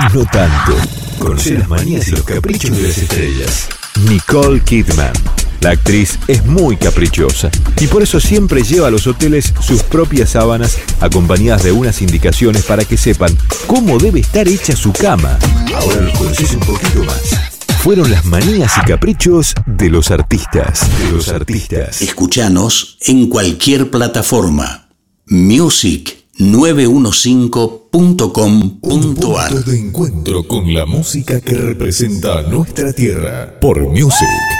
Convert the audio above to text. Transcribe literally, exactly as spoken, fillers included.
no tanto. Conoce las manías y los caprichos de las estrellas. Nicole Kidman. La actriz es muy caprichosa y por eso siempre lleva a los hoteles sus propias sábanas acompañadas de unas indicaciones para que sepan cómo debe estar hecha su cama. Ahora los conoces un poquito más. Fueron las manías y caprichos de los artistas. De los artistas. Escuchanos en cualquier plataforma. music nueve quince punto com punto ar. Un punto de encuentro con la música que representa nuestra tierra. Por Music.